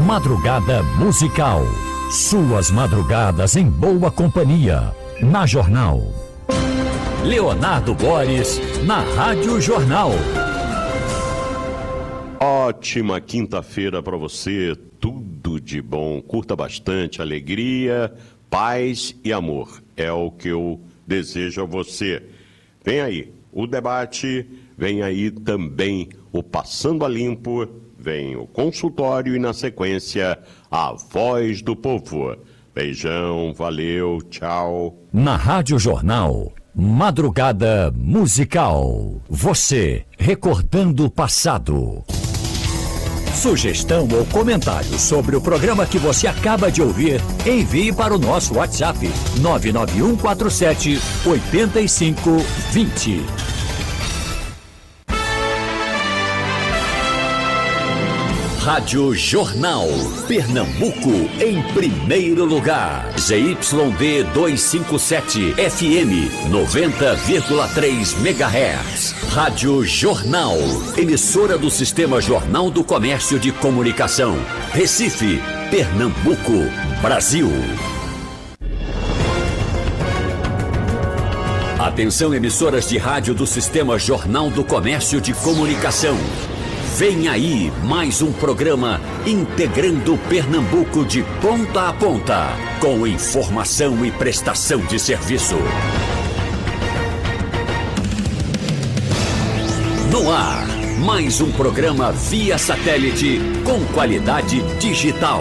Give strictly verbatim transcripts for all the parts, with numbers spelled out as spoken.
Madrugada musical. Suas madrugadas em boa companhia. Na Jornal. Leonardo Boris, na Rádio Jornal. Ótima quinta-feira para você, tudo de bom. Curta bastante, alegria, paz e amor. É o que eu desejo a você. Vem aí o debate, vem aí também o Passando a Limpo, vem o consultório e na sequência a Voz do Povo. Beijão, valeu, tchau. Na Rádio Jornal, Madrugada Musical. Você recordando o passado. Sugestão ou comentário sobre o programa que você acaba de ouvir, envie para o nosso WhatsApp nove nove um quatro sete oito cinco dois zero. Rádio Jornal, Pernambuco, em primeiro lugar. Z Y D duzentos e cinquenta e sete, F M, noventa vírgula três megahertz. Rádio Jornal, emissora do Sistema Jornal do Comércio de Comunicação. Recife, Pernambuco, Brasil. Atenção, emissoras de rádio do Sistema Jornal do Comércio de Comunicação. Vem aí mais um programa integrando Pernambuco de ponta a ponta, com informação e prestação de serviço. No ar, mais um programa via satélite com qualidade digital.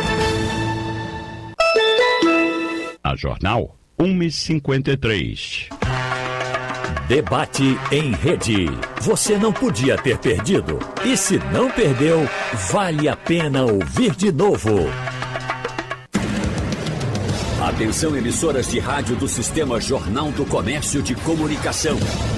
A Jornal uma e cinquenta e três. Debate em rede. Você não podia ter perdido. E se não perdeu, vale a pena ouvir de novo. Atenção, emissoras de rádio do Sistema Jornal do Comércio de Comunicação.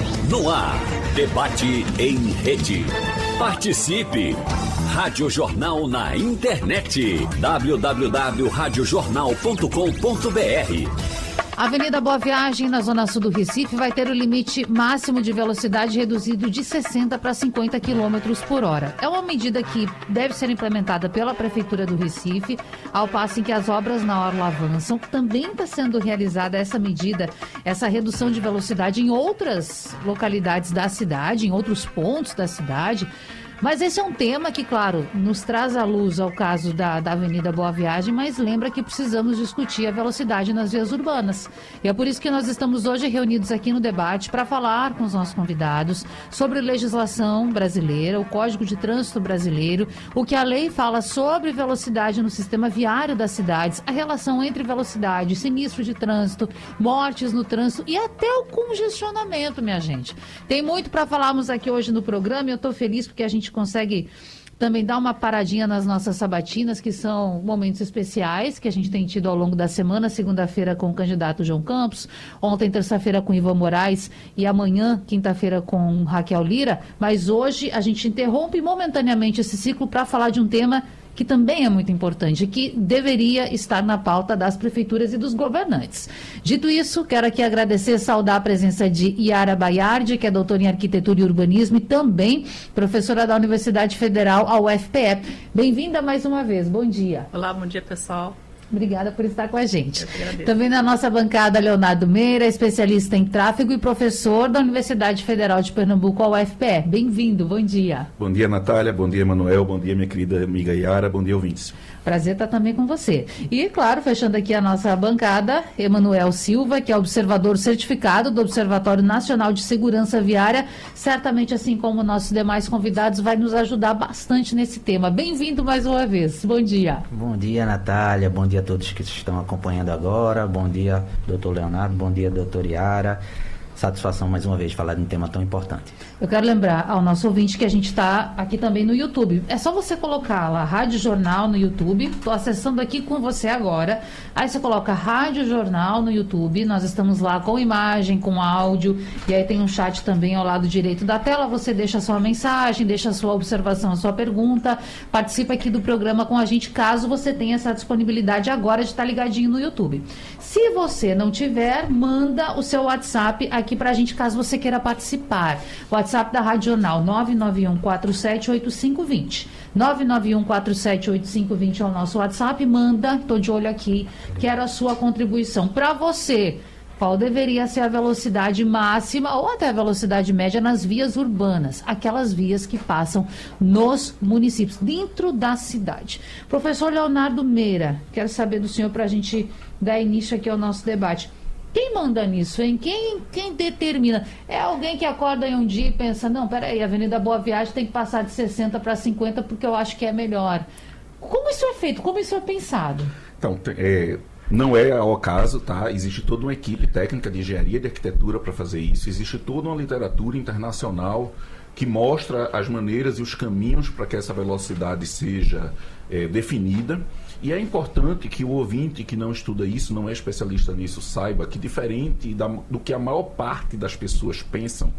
No ar, debate em rede. Participe! Rádio Jornal na internet. w w w ponto rádio jornal ponto com ponto b r. Avenida Boa Viagem, na zona sul do Recife, vai ter o limite máximo de velocidade reduzido de sessenta para cinquenta quilômetros por hora. É uma medida que deve ser implementada pela Prefeitura do Recife, ao passo em que as obras na orla avançam. Também está sendo realizada essa medida, essa redução de velocidade em outras localidades da cidade, em outros pontos da cidade. Mas esse é um tema que, claro, nos traz à luz ao caso da, da Avenida Boa Viagem, mas lembra que precisamos discutir a velocidade nas vias urbanas. E é por isso que nós estamos hoje reunidos aqui no debate para falar com os nossos convidados sobre legislação brasileira, o Código de Trânsito brasileiro, o que a lei fala sobre velocidade no sistema viário das cidades, a relação entre velocidade, sinistro de trânsito, mortes no trânsito e até o congestionamento, minha gente. Tem muito para falarmos aqui hoje no programa e eu estou feliz porque a gente consegue também dar uma paradinha nas nossas sabatinas, que são momentos especiais que a gente tem tido ao longo da semana. Segunda-feira com o candidato João Campos, ontem terça-feira com Ivan Moraes e amanhã, quinta-feira, com Raquel Lira. Mas hoje a gente interrompe momentaneamente esse ciclo para falar de um tema que também é muito importante, que deveria estar na pauta das prefeituras e dos governantes. Dito isso, quero aqui agradecer e saudar a presença de Yara Baiardi, que é doutora em Arquitetura e Urbanismo e também professora da Universidade Federal, a U F P E. Bem-vinda mais uma vez, bom dia. Olá, bom dia, pessoal. Obrigada por estar com a gente. Eu que agradeço. Também na nossa bancada, Leonardo Meira, especialista em tráfego e professor da Universidade Federal de Pernambuco, a U F P E. Bem-vindo, bom dia. Bom dia, Natália, bom dia, Manuel, bom dia, minha querida amiga Yara, bom dia, ouvintes. Prazer estar também com você. E, claro, fechando aqui a nossa bancada, Emanuel Silva, que é observador certificado do Observatório Nacional de Segurança Viária. Certamente, assim como nossos demais convidados, vai nos ajudar bastante nesse tema. Bem-vindo mais uma vez. Bom dia. Bom dia, Natália. Bom dia a todos que estão acompanhando agora. Bom dia, doutor Leonardo. Bom dia, doutor Yara. Satisfação mais uma vez de falar de um tema tão importante. Eu quero lembrar ao nosso ouvinte que a gente está aqui também no YouTube. É só você colocar lá Rádio Jornal no YouTube. Estou acessando aqui com você agora. Aí você coloca Rádio Jornal no YouTube. Nós estamos lá com imagem, com áudio. E aí tem um chat também ao lado direito da tela. Você deixa a sua mensagem, deixa a sua observação, a sua pergunta. Participa aqui do programa com a gente, caso você tenha essa disponibilidade agora de estar ligadinho no YouTube. Se você não tiver, manda o seu WhatsApp aqui para a gente, caso você queira participar. WhatsApp da Rádio Jornal, nove nove um quatro sete oito cinco dois zero. nove nove um quatro sete oito cinco dois zero é o nosso WhatsApp. Manda, estou de olho aqui, quero a sua contribuição. Para você, qual deveria ser a velocidade máxima ou até a velocidade média nas vias urbanas, aquelas vias que passam nos municípios, dentro da cidade? Professor Leonardo Meira, quero saber do senhor para a gente dar início aqui ao nosso debate. Quem manda nisso, hein? Quem, quem determina? É alguém que acorda em um dia e pensa, não, peraí, a Avenida Boa Viagem tem que passar de sessenta para cinquenta porque eu acho que é melhor. Como isso é feito? Como isso é pensado? Então, é... Não é ao acaso, tá? Existe toda uma equipe técnica de engenharia e de arquitetura para fazer isso. Existe toda uma literatura internacional que mostra as maneiras e os caminhos para que essa velocidade seja é, definida. E é importante que o ouvinte que não estuda isso, não é especialista nisso, saiba que, diferente da, do que a maior parte das pessoas pensam,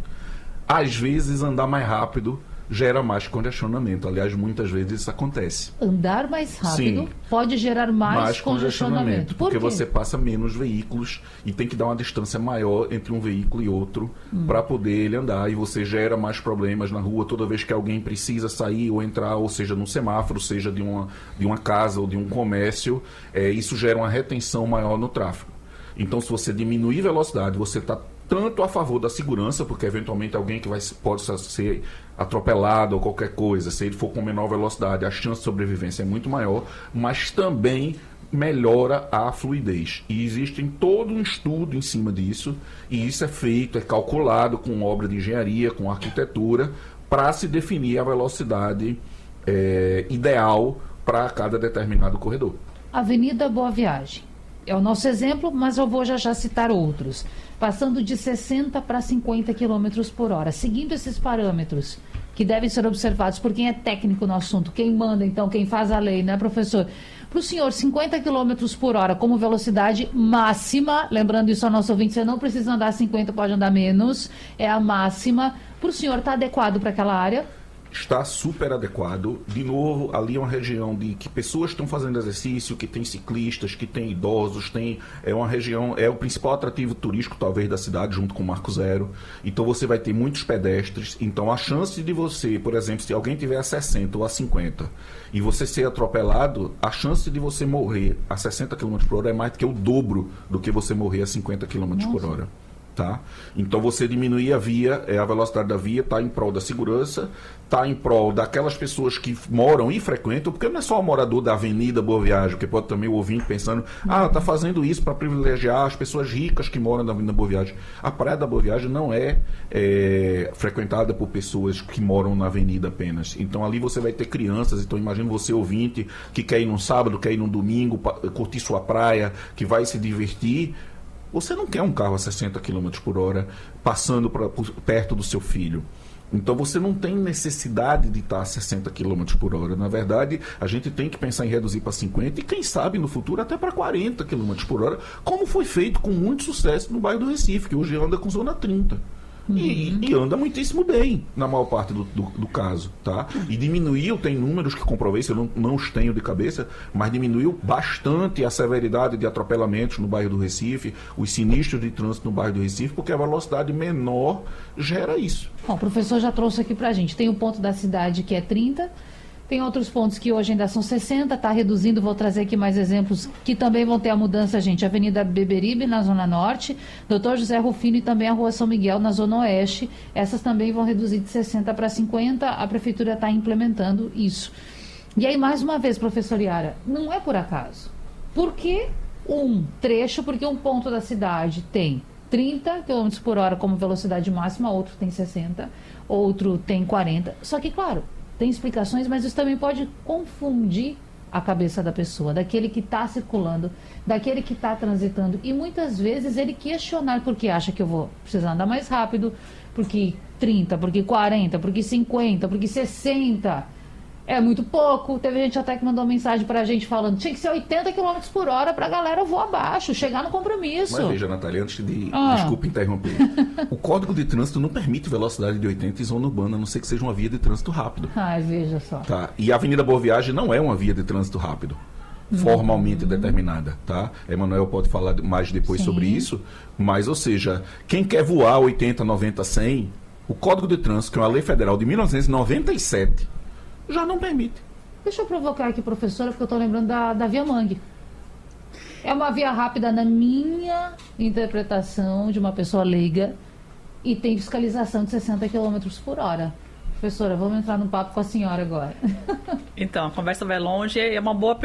às vezes andar mais rápido gera mais congestionamento. Aliás, muitas vezes isso acontece. Andar mais rápido Sim, pode gerar mais, mais congestionamento. congestionamento. Por porque quê? você passa menos veículos e tem que dar uma distância maior entre um veículo e outro hum. para poder ele andar. E você gera mais problemas na rua toda vez que alguém precisa sair ou entrar, ou seja, num semáforo, seja de uma, de uma casa ou de um comércio. É, isso gera uma retenção maior no tráfego. Então, se você diminuir velocidade, você está tanto a favor da segurança, porque eventualmente alguém que vai, pode ser atropelado ou qualquer coisa, se ele for com menor velocidade, a chance de sobrevivência é muito maior, mas também melhora a fluidez. E existe todo um estudo em cima disso, e isso é feito, é calculado com obra de engenharia, com arquitetura, para se definir a velocidade é, ideal para cada determinado corredor. Avenida Boa Viagem é o nosso exemplo, mas eu vou já já citar outros. Passando de sessenta para cinquenta quilômetros por hora. Seguindo esses parâmetros que devem ser observados por quem é técnico no assunto, quem manda, então, quem faz a lei, né, professor? Para o senhor, cinquenta quilômetros por hora como velocidade máxima, lembrando isso ao nosso ouvinte, você não precisa andar cinquenta, pode andar menos, é a máxima. Para o senhor, está adequado para aquela área? Está super adequado. De novo, ali é uma região de que pessoas estão fazendo exercício, que tem ciclistas, que tem idosos, tem, é uma região, é o principal atrativo turístico talvez da cidade, junto com o Marco Zero. Então você vai ter muitos pedestres. Então a chance de você, por exemplo, se alguém tiver a sessenta ou a cinquenta e você ser atropelado, a chance de você morrer a sessenta quilômetros por hora é mais do que o dobro do que você morrer a cinquenta quilômetros por hora. Tá? Então você diminuir a via, é, a velocidade da via está em prol da segurança, está em prol daquelas pessoas que moram e frequentam, porque não é só o morador da Avenida Boa Viagem, que pode também o ouvinte pensando, ah, está fazendo isso para privilegiar as pessoas ricas que moram na Avenida Boa Viagem. A Praia da Boa Viagem não é, é frequentada por pessoas que moram na avenida apenas. Então ali você vai ter crianças, então imagina você ouvinte que quer ir num sábado, quer ir num domingo, curtir sua praia, que vai se divertir. Você não quer um carro a sessenta quilômetros por hora passando pra, por, perto do seu filho. Então você não tem necessidade de estar a sessenta quilômetros por hora. Na verdade, a gente tem que pensar em reduzir para cinquenta e quem sabe no futuro até para quarenta quilômetros por hora, como foi feito com muito sucesso no bairro do Recife, que hoje anda com zona trinta. Uhum. E, e anda muitíssimo bem, na maior parte do, do, do caso, tá? E diminuiu, tem números que comprovei, eu não, não os tenho de cabeça, mas diminuiu bastante a severidade de atropelamentos no bairro do Recife, os sinistros de trânsito no bairro do Recife, porque a velocidade menor gera isso. Bom, o professor já trouxe aqui pra gente, tem o ponto da cidade que é trinta, tem outros pontos que hoje ainda são sessenta, está reduzindo, vou trazer aqui mais exemplos que também vão ter a mudança, gente. Avenida Beberibe, na Zona Norte, doutor José Rufino e também a Rua São Miguel, na Zona Oeste. Essas também vão reduzir de sessenta para cinquenta, a Prefeitura está implementando isso. E aí, mais uma vez, professor Iara, não é por acaso. Por que um trecho, porque um ponto da cidade tem trinta quilômetros por hora como velocidade máxima, outro tem sessenta, outro tem quarenta, só que, claro, tem explicações, mas isso também pode confundir a cabeça da pessoa, daquele que está circulando, daquele que está transitando. E muitas vezes ele questionar porque acha que eu vou precisar andar mais rápido, porque trinta, porque quarenta, porque cinquenta, porque sessenta. É muito pouco. Teve gente até que mandou mensagem pra gente falando tinha que ser oitenta quilômetros por hora pra galera voar abaixo, chegar no compromisso. Mas veja, Natália, antes de... Ah. Desculpa interromper. O Código de Trânsito não permite velocidade de oitenta em zona urbana, a não ser que seja uma via de trânsito rápido. Ai, veja só. Tá? E a Avenida Boa Viagem não é uma via de trânsito rápido, formalmente uhum. determinada, tá? Emanuel pode falar mais depois Sim. sobre isso, mas, ou seja, quem quer voar oitenta, noventa, cem, o Código de Trânsito, que é uma lei federal de mil novecentos e noventa e sete, já não permite. Deixa eu provocar aqui, professora, porque eu estou lembrando da, da Via Mangue. É uma via rápida na minha interpretação de uma pessoa leiga e tem fiscalização de sessenta quilômetros por hora. Professora, vamos entrar num papo com a senhora agora. Então, a conversa vai longe, é uma boa